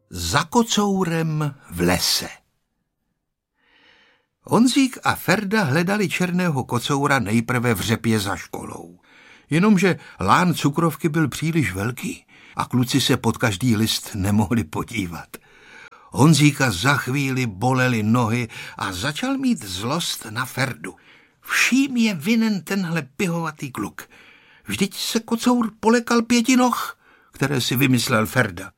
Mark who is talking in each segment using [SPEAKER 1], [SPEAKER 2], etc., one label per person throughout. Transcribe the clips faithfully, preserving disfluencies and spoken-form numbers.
[SPEAKER 1] Za kocourem v lese. Honzík a Ferda hledali černého kocoura nejprve v řepě za školou. Jenomže lán cukrovky byl příliš velký a kluci se pod každý list nemohli podívat. Honzíka za chvíli bolely nohy a začal mít zlost na Ferdu. Vším je vinen tenhle pihovatý kluk. Vždyť se kocour polekal pěti noh, které si vymyslel Ferda.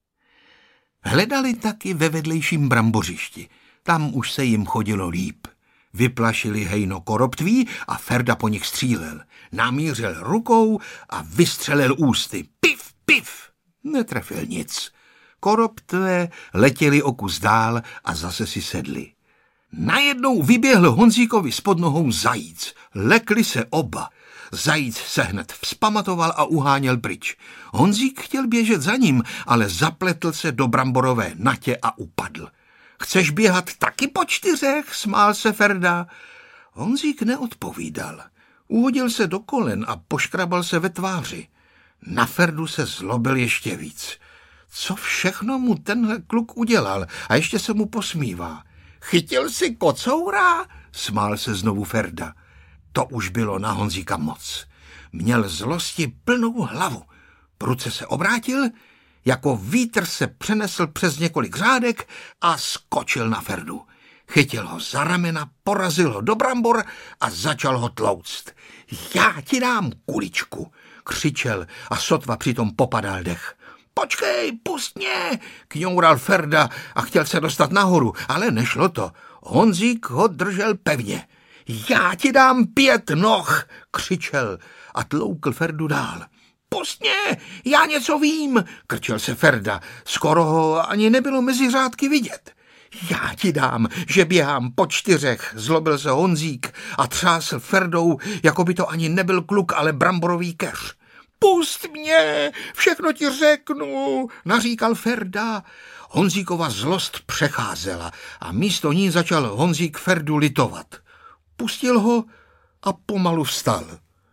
[SPEAKER 1] Hledali taky ve vedlejším brambořišti. Tam už se jim chodilo líp. Vyplašili hejno koroptví a Ferda po nich střílel. Namířil rukou a vystřelil ústy. Pif, pif! Netrefil nic. Koroptvé letěli o kus dál a zase si sedli. Najednou vyběhl Honzíkovi spod nohou zajíc. Lekli se oba. Zajíc se hned vzpamatoval a uháněl pryč. Honzík chtěl běžet za ním, ale zapletl se do bramborové natě a upadl. Chceš běhat taky po čtyřech? Smál se Ferda. Honzík neodpovídal. Uhodil se do kolen a poškrabal se ve tváři. Na Ferdu se zlobil ještě víc. Co všechno mu tenhle kluk udělal a ještě se mu posmívá. Chytil si kocoura? Smál se znovu Ferda. To už bylo na Honzíka moc. Měl zlosti plnou hlavu. Prudce se obrátil, jako vítr se přenesl přes několik řádek a skočil na Ferdu. Chytil ho za ramena, porazil ho do brambor a začal ho tlouct. Já ti dám kuličku, křičel a sotva přitom popadal dech. Počkej, pust mě, kňoural Ferda a chtěl se dostat nahoru, ale nešlo to. Honzík ho držel pevně. Já ti dám pět noh, křičel a tloukl Ferdu dál. Pust mě, já něco vím, krčel se Ferda. Skoro ho ani nebylo mezi řádky vidět. Já ti dám, že běhám po čtyřech, zlobil se Honzík a třásl Ferdou, jako by to ani nebyl kluk, ale bramborový keř. Pust mě, všechno ti řeknu, naříkal Ferda. Honzíkova zlost přecházela a místo ní začal Honzík Ferdu litovat. Pustil ho a pomalu vstal.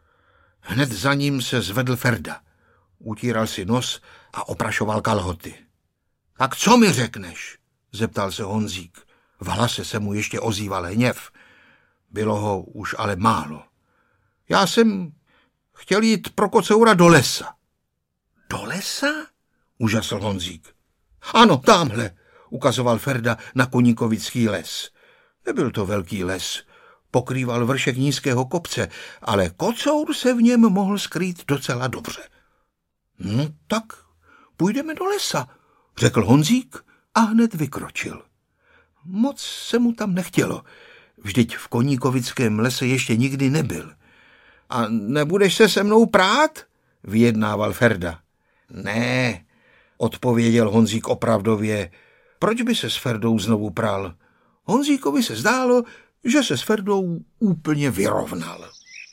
[SPEAKER 1] Hned za ním se zvedl Ferda. Utíral si nos a oprašoval kalhoty. Tak co mi řekneš? Zeptal se Honzík. V hlase se mu ještě ozýval hněv. Bylo ho už ale málo. Já jsem chtěl jít pro kocoura do lesa. Do lesa? Užasl Honzík. Ano, tamhle, ukazoval Ferda na Koníkovický les. Nebyl to velký les. Pokrýval vršek nízkého kopce, ale kocour se v něm mohl skrýt docela dobře. No tak půjdeme do lesa, řekl Honzík a hned vykročil. Moc se mu tam nechtělo, vždyť v Koníkovickém lese ještě nikdy nebyl. A nebudeš se se mnou prát? Vyjednával Ferda. Ne, odpověděl Honzík opravdově. Proč by se s Ferdou znovu pral? Honzíkovi se zdálo, že se s Ferdou úplně vyrovnal.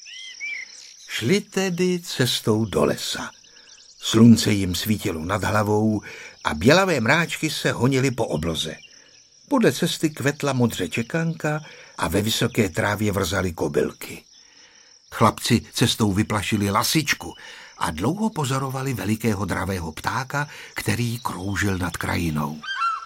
[SPEAKER 1] Šli tedy cestou do lesa. Slunce jim svítilo nad hlavou a bělavé mráčky se honily po obloze. Podle cesty kvetla modře čekanka a ve vysoké trávě vrzaly kobylky. Chlapci cestou vyplašili lasičku a dlouho pozorovali velikého dravého ptáka, který kroužil nad krajinou.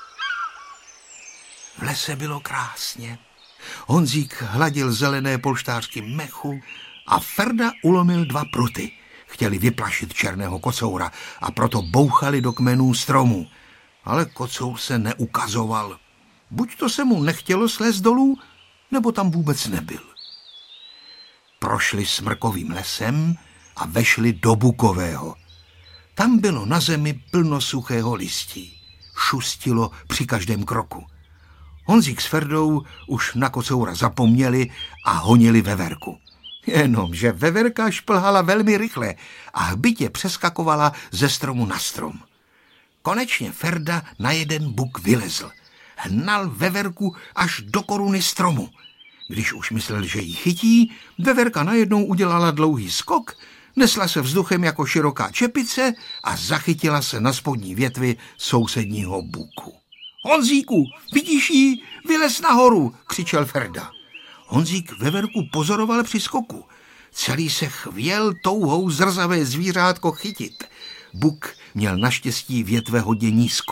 [SPEAKER 1] V lese bylo krásně. Honzík hladil zelené polštářky mechu a Ferda ulomil dva pruty. Chtěli vyplašit černého kocoura a proto bouchali do kmenů stromů. Ale kocour se neukazoval. Buď to se mu nechtělo slézt dolů, nebo tam vůbec nebyl. Prošli smrkovým lesem a vešli do bukového. Tam bylo na zemi plno suchého listí. Šustilo při každém kroku. Honzík s Ferdou už na kocoura zapomněli a honili veverku. Jenomže veverka šplhala velmi rychle a hbitě přeskakovala ze stromu na strom. Konečně Ferda na jeden buk vylezl. Hnal veverku až do koruny stromu. Když už myslel, že ji chytí, veverka najednou udělala dlouhý skok, nesla se vzduchem jako široká čepice a zachytila se na spodní větvi sousedního buku. Honzíku, vidíš ji? Vylez nahoru, křičel Ferda. Honzík veverku pozoroval při skoku. Celý se chvěl touhou zrzavé zvířátko chytit. Buk měl naštěstí větve hodně nízko.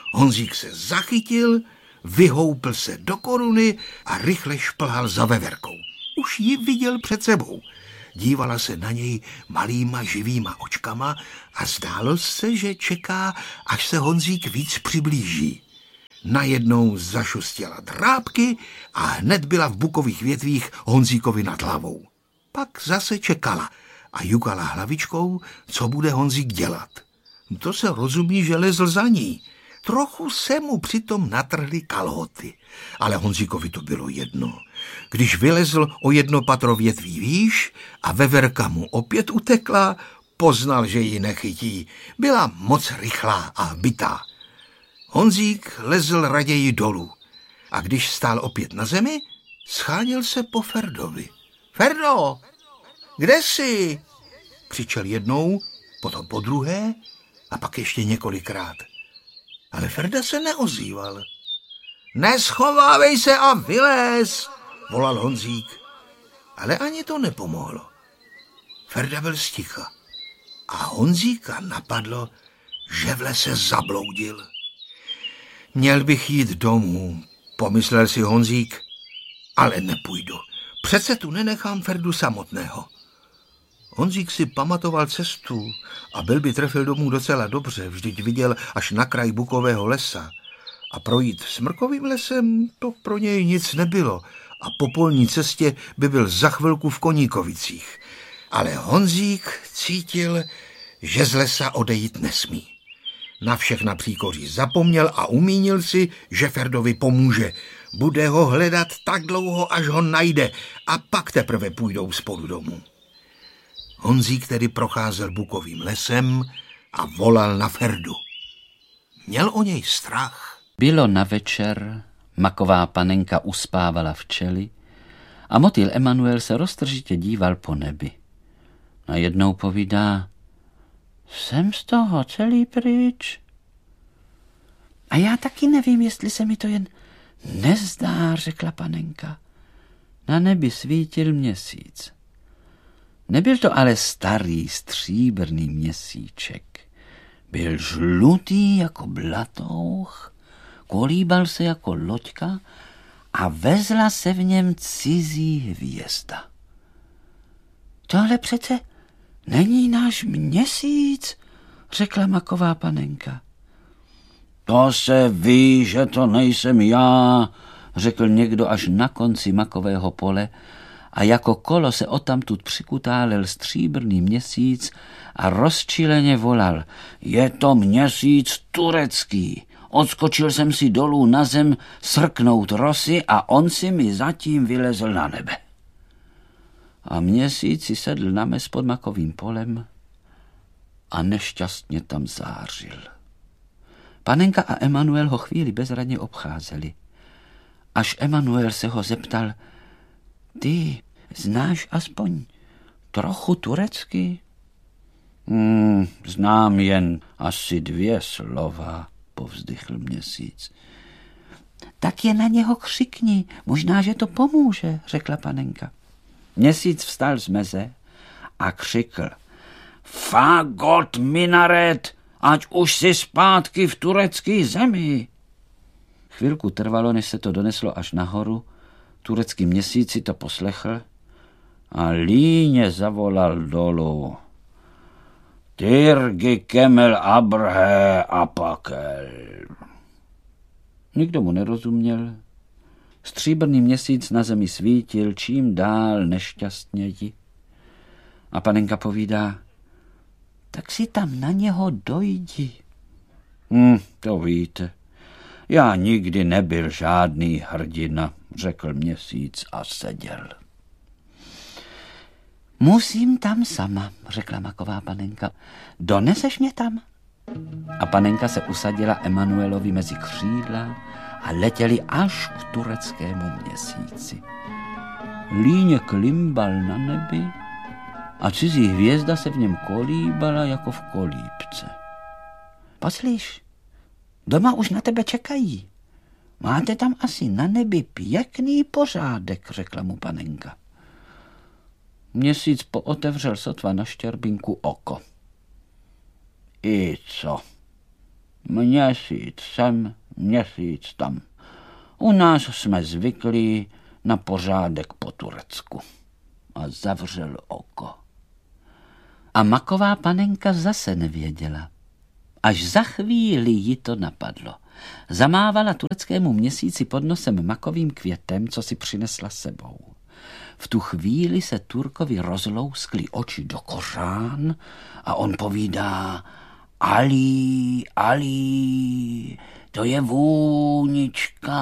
[SPEAKER 1] Honzík se zachytil, vyhoupl se do koruny a rychle šplhal za veverkou. Už ji viděl před sebou. Dívala se na něj malýma živýma očkama a zdálo se, že čeká, až se Honzík víc přiblíží. Najednou zašustěla drápky a hned byla v bukových větvích Honzíkovi nad hlavou. Pak zase čekala a jukala hlavičkou, co bude Honzík dělat. To se rozumí, že lezl za ní. Trochu se mu přitom natrhly kalhoty, ale Honzíkovi to bylo jedno. Když vylezl o jedno patro větví výš a veverka mu opět utekla, poznal, že ji nechytí. Byla moc rychlá a bytá. Honzík lezl raději dolů a když stál opět na zemi, scháněl se po Ferdovi. Ferdo, kde jsi? Křičel jednou, potom po druhé a pak ještě několikrát. Ale Ferda se neozýval. Neschovávej se a vylez, volal Honzík. Ale ani to nepomohlo. Ferda byl sticha a Honzíka napadlo, že v lese zabloudil. Měl bych jít domů, pomyslel si Honzík, ale nepůjdu. Přece tu nenechám Ferdu samotného. Honzík si pamatoval cestu a byl by trefil domů docela dobře, vždyť viděl až na kraj bukového lesa. A projít smrkovým lesem to pro něj nic nebylo a po polní cestě by byl za chvilku v Koníkovicích. Ale Honzík cítil, že z lesa odejít nesmí. Na všechna příkoří zapomněl a umínil si, že Ferdovi pomůže. Bude ho hledat tak dlouho, až ho najde a pak teprve půjdou spolu domů. Honzík tedy procházel bukovým lesem a volal na Ferdu. Měl o něj strach.
[SPEAKER 2] Bylo na večer, maková panenka uspávala včely a motýl Emanuel se roztržitě díval po nebi. Najednou povídá, jsem z toho celý pryč. A já taky nevím, jestli se mi to jen nezdá, řekla panenka. Na nebi svítil měsíc. Nebyl to ale starý stříbrný měsíček. Byl žlutý jako blatouch, kolíbal se jako loďka a vezla se v něm cizí hvězda. Tohle přece není náš měsíc, řekla maková panenka. To se ví, že to nejsem já, řekl někdo až na konci makového pole a jako kolo se odtamtud přikutálel stříbrný měsíc a rozčileně volal. Je to měsíc turecký. Odskočil jsem si dolů na zem srknout rosy a on si mi zatím vylezl na nebe. A měsíc si sedl na mes pod makovým polem a nešťastně tam zářil. Panenka a Emanuel ho chvíli bezradně obcházeli. Až Emanuel se ho zeptal, ty znáš aspoň trochu turecky? Hmm, znám jen asi dvě slova, povzdychl měsíc. Tak je na něho křikni, možná, že to pomůže, řekla panenka. Měsíc vstal z meze a křikl. Fagot minaret, ať už si zpátky v turecké zemi. Chvilku trvalo, než se to doneslo až nahoru. Turecký měsíc si to poslechl a líně zavolal dolů. Tyrgi kemel abrhe apakel. Nikdo mu nerozuměl. Stříbrný měsíc na zemi svítil čím dál nešťastněji. A panenka povídá, tak si tam na něho dojdi. Hm, to víte, já nikdy nebyl žádný hrdina, řekl měsíc a seděl. Musím tam sama, řekla maková panenka. Doneseš mě tam? A panenka se usadila Emanuelovi mezi křídla a letěli až k tureckému měsíci. Líně klimbal na nebi a cizí hvězda se v něm kolíbala jako v kolíbce. Poslíš, doma už na tebe čekají. Máte tam asi na nebi pěkný pořádek, řekla mu panenka. Měsíc pootevřel sotva na štěrbinku oko. I co? Měsíc sem, měsíc tam. U nás jsme zvyklí na pořádek po Turecku. A zavřel oko. A maková panenka zase nevěděla. Až za chvíli ji to napadlo. Zamávala tureckému měsíci pod nosem makovým květem, co si přinesla sebou. V tu chvíli se Turkovi rozlouskly oči do kořán a on povídá: Ali, Ali, to je vůnička.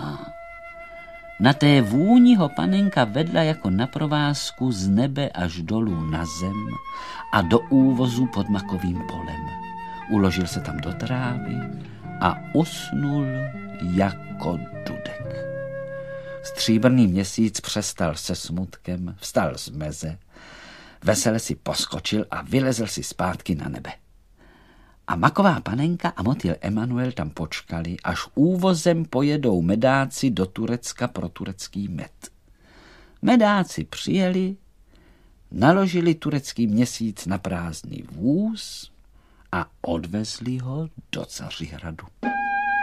[SPEAKER 2] Na té vůni ho panenka vedla jako na provázku z nebe až dolů na zem a do úvozu pod makovým polem. Uložil se tam do trávy a usnul jako dudek. Stříbrný měsíc přestal se smutkem, vstal z meze, vesele si poskočil a vylezl si zpátky na nebe. A maková panenka a motýl Emanuel tam počkali, až úvozem pojedou medáci do Turecka pro turecký med. Medáci přijeli, naložili turecký měsíc na prázdný vůz a odvezli ho do Cařihradu.